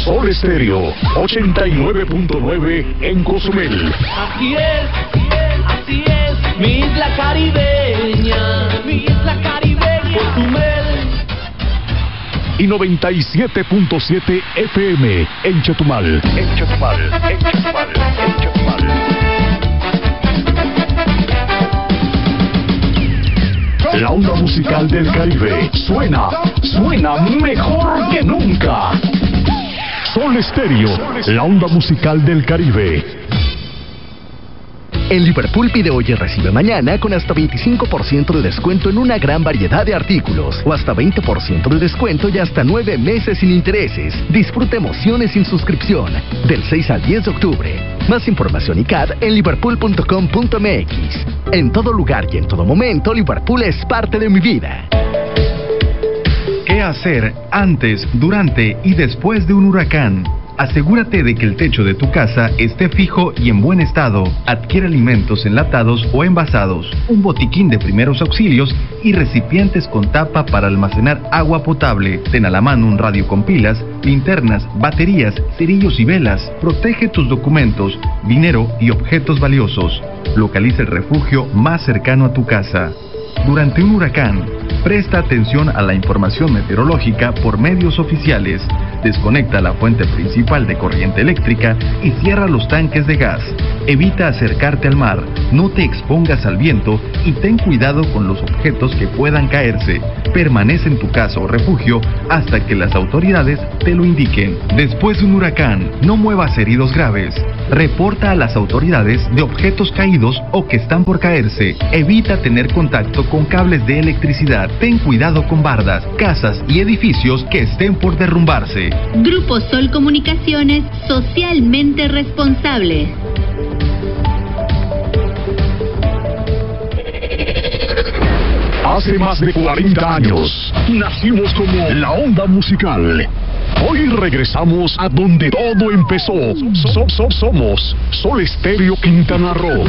Sol Estéreo 89.9 en Cozumel. Así es, mi isla caribeña, Cozumel. Y 97.7 FM en Chetumal. La onda musical del Caribe suena mejor que nunca. Sol Estéreo, la onda musical del Caribe. En Liverpool pide hoy y recibe mañana con hasta 25% de descuento en una gran variedad de artículos o hasta 20% de descuento y hasta 9 meses sin intereses. Disfruta emociones sin suscripción del 6 al 10 de octubre. Más información y CAD en liverpool.com.mx. En todo lugar y en todo momento, Liverpool es parte de mi vida. ¿Qué hacer antes, durante y después de un huracán? Asegúrate de que el techo de tu casa esté fijo y en buen estado. Adquiere alimentos enlatados o envasados, un botiquín de primeros auxilios y recipientes con tapa para almacenar agua potable. Ten a la mano un radio con pilas, linternas, baterías, cerillos y velas. Protege tus documentos, dinero y objetos valiosos. Localiza el refugio más cercano a tu casa. Durante un huracán, presta atención a la información meteorológica por medios oficiales. Desconecta la fuente principal de corriente eléctrica y cierra los tanques de gas. Evita acercarte al mar, no te expongas al viento y ten cuidado con los objetos que puedan caerse. Permanece en tu casa o refugio hasta que las autoridades te lo indiquen. Después de un huracán, no muevas heridos graves. Reporta a las autoridades de objetos caídos o que están por caerse. Evita tener contacto con cables de electricidad. Ten cuidado con bardas, casas y edificios que estén por derrumbarse. Grupo Sol Comunicaciones, socialmente responsable. Hace más de 40 años, nacimos como la onda musical. Hoy regresamos a donde todo empezó. Somos Sol Estéreo Quintana Roo.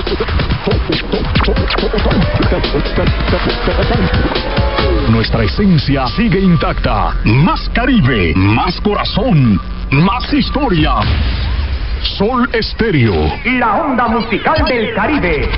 Nuestra esencia sigue intacta. Más Caribe, más corazón, más historia. Sol Estéreo, la onda musical del Caribe.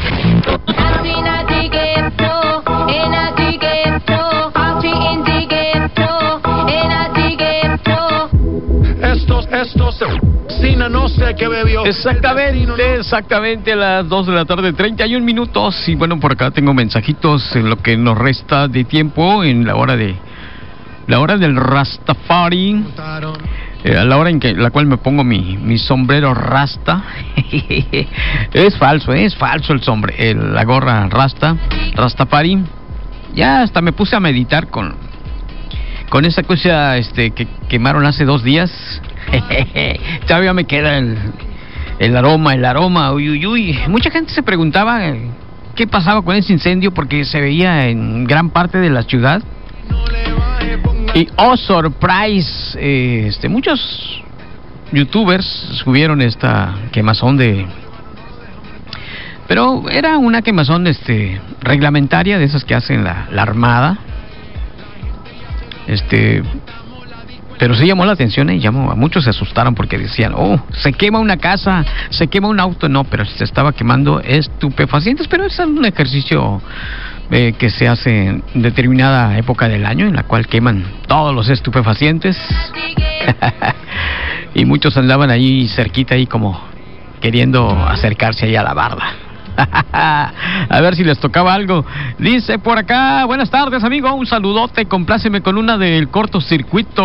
Estos Sina no sé qué bebió. Exactamente a las 2 de la tarde, 31 minutos. Y bueno, por acá tengo mensajitos en lo que nos resta de tiempo en la hora del Rastafari. A la hora en la cual me pongo mi sombrero rasta. Es falso el la gorra Rastafari. Ya hasta me puse a meditar con esa cosa que quemaron hace 2 días. Todavía me queda el aroma, uy. Mucha gente se preguntaba qué pasaba con ese incendio porque se veía en gran parte de la ciudad. Y surprise, muchos youtubers subieron esta quemazón pero era una quemazón reglamentaria de esas que hacen la Armada. Pero sí llamó la atención y muchos se asustaron porque decían, se quema una casa, se quema un auto. No, pero se estaba quemando estupefacientes, pero es un ejercicio que se hace en determinada época del año en la cual queman todos los estupefacientes. Y muchos andaban ahí cerquita ahí como queriendo acercarse ahí a la barda. A ver si les tocaba algo. Dice por acá, buenas tardes amigo, un saludote, compláceme con una del cortocircuito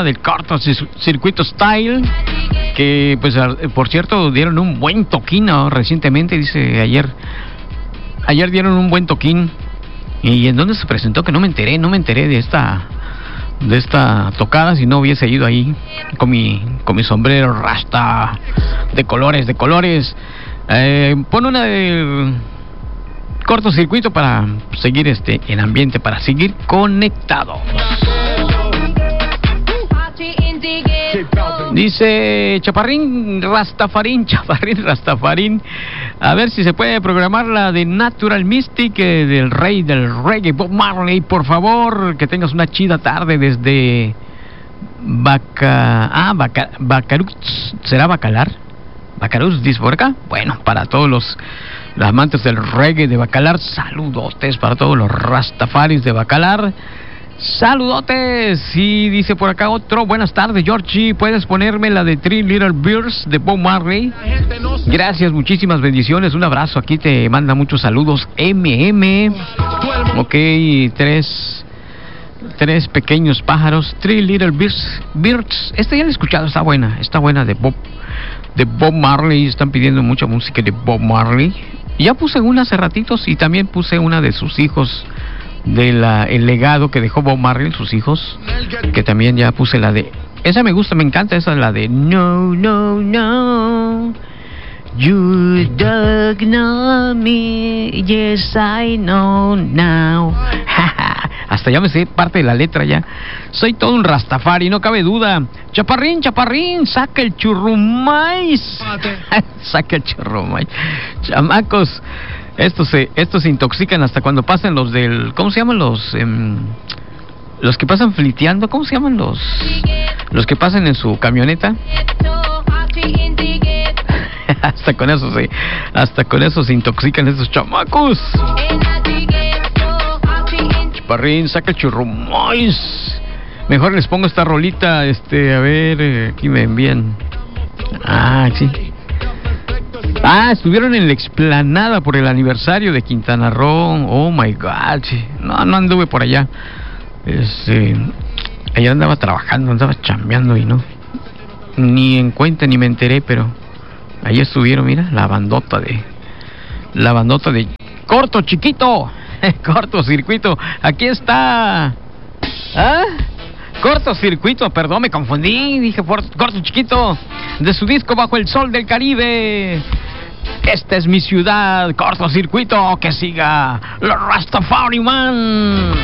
style, que pues por cierto dieron un buen toquín, ¿no? Recientemente, dice ayer dieron un buen toquín. ¿Y en dónde se presentó? Que no me enteré de esta tocada, si no hubiese ido ahí con mi sombrero rasta de colores. Pon una de cortocircuito para seguir en ambiente, para seguir conectados. Dice Chaparrín Rastafarín. A ver si se puede programar la de Natural Mystic del rey del reggae, Bob Marley, por favor. Que tengas una chida tarde desde Bacaruz, ¿será Bacalar? Bacaruz, dice por acá. Bueno, para todos los amantes del reggae de Bacalar, saludotes para todos los rastafaris de Bacalar. Saludotes. Y dice por acá otro, buenas tardes, Georgie, ¿puedes ponerme la de Three Little Birds de Bob Marley? Gracias, muchísimas bendiciones, un abrazo, aquí te manda muchos saludos MM. Ok, tres pequeños pájaros, Three Little Birds. Esta ya la he escuchado, está buena de Bob Marley. Están pidiendo mucha música de Bob Marley. Ya puse una hace ratitos y también puse una de sus hijos, el legado que dejó Bob Marley, sus hijos, que también ya puse la de... Esa me gusta, me encanta, esa es la de No, no, no, you don't know me, yes I know now. Hasta ya me sé parte de la letra ya. Soy todo un rastafari, no cabe duda. Chaparrín, saca el churrumais. Saca el churrumais. Chamacos, estos se intoxican hasta cuando pasan los del... ¿Cómo se llaman los que pasan fliteando? ¿Cómo se llaman los que pasan en su camioneta? Hasta con eso se intoxican estos chamacos. Chaparrín, saca el churrumais. Mejor les pongo esta rolita, a ver, aquí me envían. Sí. Estuvieron en la explanada por el aniversario de Quintana Roo. Oh my God. No anduve por allá. Allá andaba trabajando, andaba chambeando y no. Ni en cuenta ni me enteré, pero ahí estuvieron, mira, la bandota de Corto Chiquito. Cortocircuito, aquí está. Cortocircuito, perdón, me confundí, dije Corto Chiquito, de su disco Bajo el Sol del Caribe. Esta es mi ciudad, Cortocircuito, que siga los Rastafari Man.